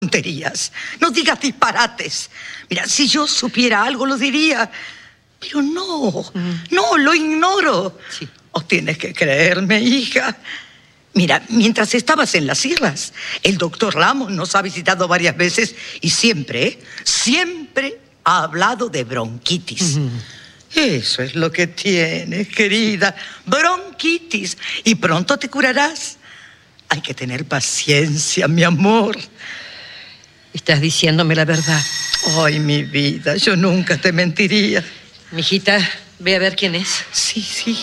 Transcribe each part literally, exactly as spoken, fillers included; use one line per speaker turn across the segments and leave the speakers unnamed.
tonterías, no digas disparates. Mira, si yo supiera algo lo diría, pero no, mm. no, lo ignoro. Sí. Os tienes que creerme, hija. Mira, mientras estabas en las sierras, el doctor Lamos nos ha visitado varias veces y siempre, siempre ha hablado de bronquitis. Mm. Eso es lo que tienes, querida, bronquitis. Y pronto te curarás. Hay que tener paciencia, mi amor.
Estás diciéndome la verdad.
Ay, mi vida, yo nunca te mentiría.
Mijita, ve a ver quién es.
Sí, sí.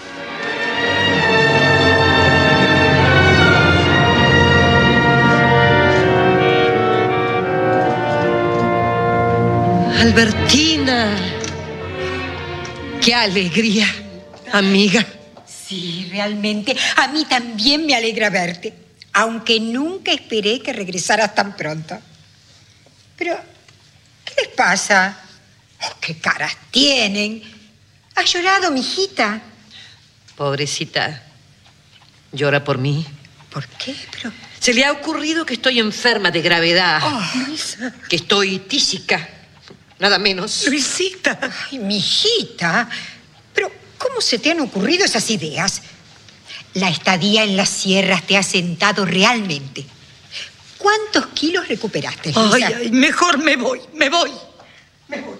Albertina. ¡Qué alegría, amiga!
Sí, realmente, a mí también me alegra verte, aunque nunca esperé que regresaras tan pronto. Pero, ¿qué les pasa? Oh, ¡qué caras tienen! ¿Has llorado, mijita?
Pobrecita, llora por mí.
¿Por qué? Pero...
Se le ha ocurrido que estoy enferma de gravedad.
Oh, Luisa.
Que estoy tísica, nada menos.
Luisita.
Ay, mijita. Pero, ¿cómo se te han ocurrido esas ideas? La estadía en las sierras te ha sentado realmente. ¿Cuántos kilos recuperaste, Luisa?
Ay, ay, mejor me voy, me voy, me voy.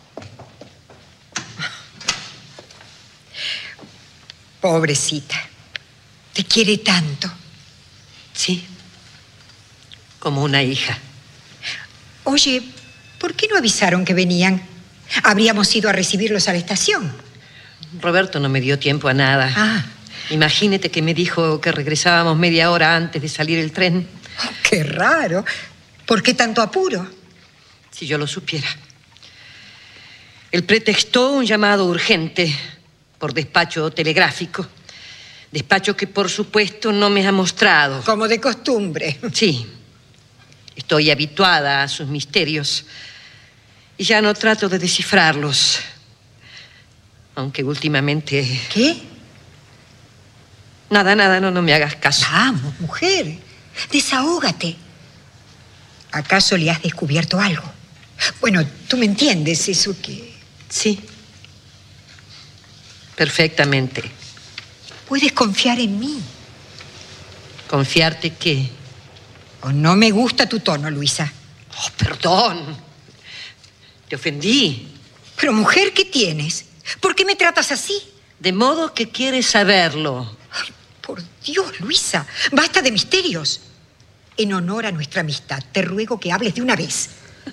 Pobrecita, te quiere tanto.
Sí, como una hija.
Oye, ¿por qué no avisaron que venían? Habríamos ido a recibirlos a la estación.
Roberto no me dio tiempo a nada.
Ah.
Imagínate que me dijo que regresábamos media hora antes de salir el tren.
Oh, ¡qué raro! ¿Por qué tanto apuro?
Si yo lo supiera. Él pretextó un llamado urgente por despacho telegráfico. Despacho que, por supuesto, no me ha mostrado.
Como de costumbre.
Sí. Estoy habituada a sus misterios y ya no trato de descifrarlos. Aunque últimamente...
¿Qué?
Nada, nada, no, no me hagas caso.
Vamos, mujer, desahógate. ¿Acaso le has descubierto algo? Bueno, tú me entiendes, eso que...
Sí. Perfectamente.
Puedes confiar en mí.
¿Confiarte qué?
Oh, no me gusta tu tono, Luisa.
Oh, perdón. Te ofendí.
Pero, mujer, ¿qué tienes? ¿Por qué me tratas así?
De modo que quieres saberlo.
Ay, por Dios, Luisa, basta de misterios. En honor a nuestra amistad, te ruego que hables de una vez.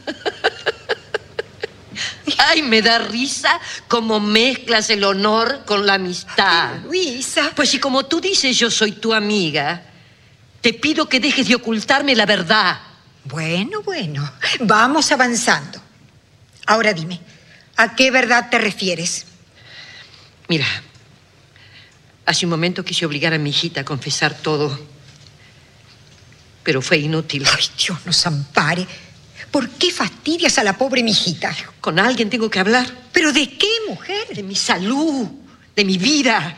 Ay, me da risa cómo mezclas el honor con la amistad.
Pero, Luisa...
Pues si como tú dices yo soy tu amiga, te pido que dejes de ocultarme la verdad.
Bueno, bueno, vamos avanzando. Ahora dime, ¿a qué verdad te refieres?
Mira, hace un momento quise obligar a mi hijita a confesar todo, pero fue inútil.
Ay, Dios nos ampare. ¿Por qué fastidias a la pobre mijita?
Con alguien tengo que hablar.
¿Pero de qué, mujer?
De mi salud, de mi vida,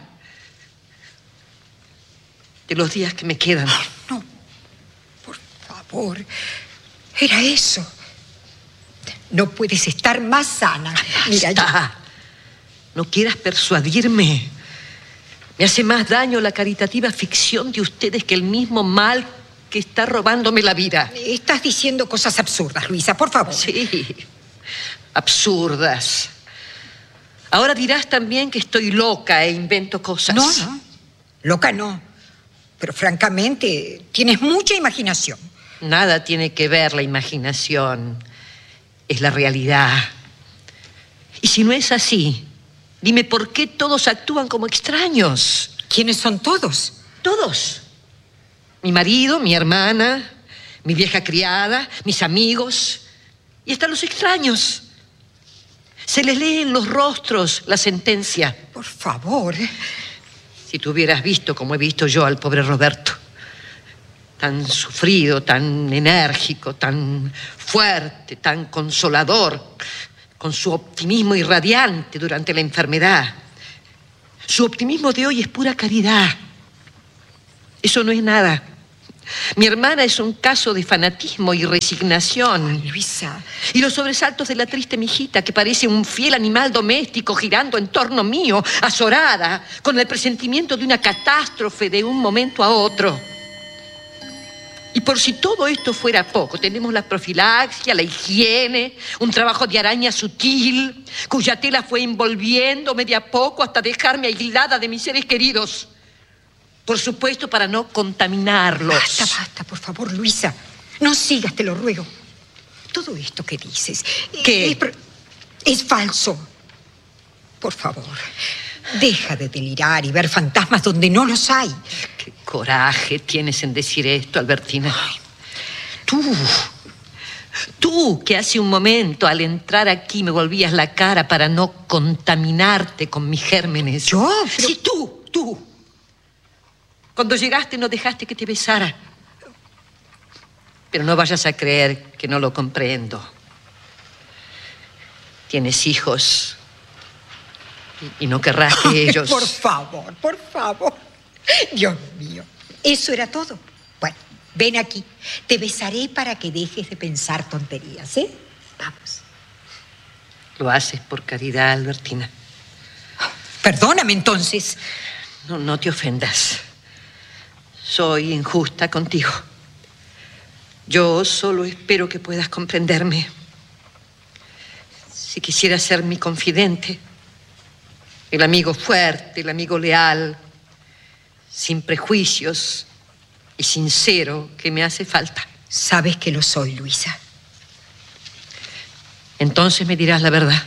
de los días que me quedan.
Ay, no, por favor, era eso. No puedes estar más sana. Mira,
ya. No quieras persuadirme. Me hace más daño la caritativa ficción de ustedes que el mismo mal que está robándome la vida.
Estás diciendo cosas absurdas, Luisa, por favor.
Sí, absurdas. Ahora dirás también que estoy loca e invento cosas.
No, no, loca no. Pero francamente, tienes mucha imaginación.
Nada tiene que ver la imaginación. Es la realidad. Y si no es así, dime por qué todos actúan como extraños.
¿Quiénes son todos?
Todos. Mi marido, mi hermana, mi vieja criada, mis amigos y hasta los extraños. Se les lee en los rostros la sentencia.
Por favor.
Si tú hubieras visto como he visto yo al pobre Roberto, tan sufrido, tan enérgico, tan fuerte, tan consolador, con su optimismo irradiante durante la enfermedad. Su optimismo de hoy es pura caridad. Eso no es nada. Mi hermana es un caso de fanatismo y resignación.
Ay, Luisa.
Y los sobresaltos de la triste mijita, que parece un fiel animal doméstico girando en torno mío, azorada, con el presentimiento de una catástrofe de un momento a otro. Y por si todo esto fuera poco, tenemos la profilaxia, la higiene, un trabajo de araña sutil, cuya tela fue envolviéndome de a poco hasta dejarme aislada de mis seres queridos. Por supuesto, para no contaminarlos.
Basta, basta, por favor, Luisa. No sigas, te lo ruego. Todo esto que dices...
¿Qué?
Es, es falso. Por favor, deja de delirar y ver fantasmas donde no los hay.
Qué coraje tienes en decir esto, Albertina. Ay, tú, tú que hace un momento al entrar aquí me volvías la cara para no contaminarte con mis gérmenes.
¿Yo? Pero...
Sí, tú, tú. Cuando llegaste no dejaste que te besara. Pero no vayas a creer que no lo comprendo. Tienes hijos y, y no querrás que ellos...
Por favor, por favor. Dios mío, ¿eso era todo? Bueno, ven aquí. Te besaré para que dejes de pensar tonterías, ¿eh? Vamos.
Lo haces por caridad, Albertina.
Perdóname, entonces.
No, no te ofendas. Soy injusta contigo. Yo solo espero que puedas comprenderme. Si quisieras ser mi confidente, el amigo fuerte, el amigo leal, sin prejuicios y sincero que me hace falta.
Sabes que lo soy, Luisa.
Entonces me dirás la verdad.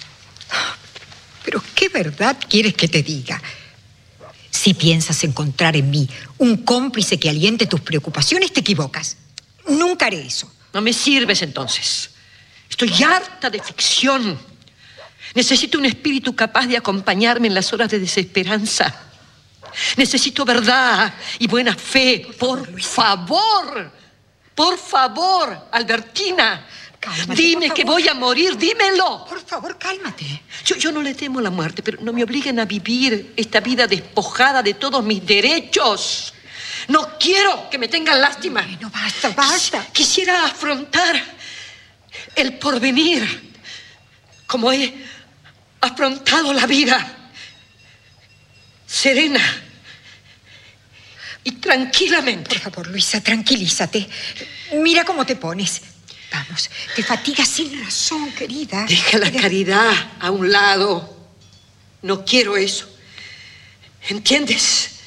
¿Pero qué verdad quieres que te diga? Si piensas encontrar en mí un cómplice que aliente tus preocupaciones, te equivocas. Nunca haré eso.
No me sirves entonces. Estoy harta de ficción. Necesito un espíritu capaz de acompañarme en las horas de desesperanza. Necesito verdad y buena fe. Por, por favor, por favor, Albertina.
Cálmate,
dime
por
que
favor.
voy a morir, dímelo.
Por favor, cálmate.
Yo, yo no le temo la muerte, pero no me obliguen a vivir esta vida despojada de todos mis derechos. No quiero que me tengan lástima.
No, basta, basta.
Quis, quisiera afrontar el porvenir como he afrontado la vida. Serena y tranquilamente.
Por favor, Luisa, tranquilízate. Mira cómo te pones. Vamos, te fatigas sin razón, querida.
Deja la caridad a un lado. No quiero eso. ¿Entiendes?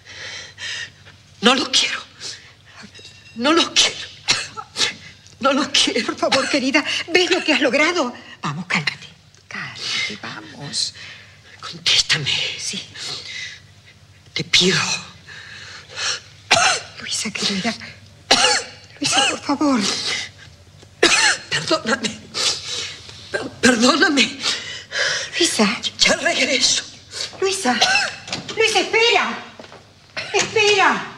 No lo quiero. No lo quiero. No lo quiero.
Por favor, querida, ¿ves lo que has logrado? Vamos, cálmate. Cálmate, vamos.
Contéstame.
Sí.
Te pido.
Luisa, querida. Luisa, por favor.
Perdóname. Per- Perdóname.
Luisa.
Ya regreso.
Luisa. Luisa, espera. Espera.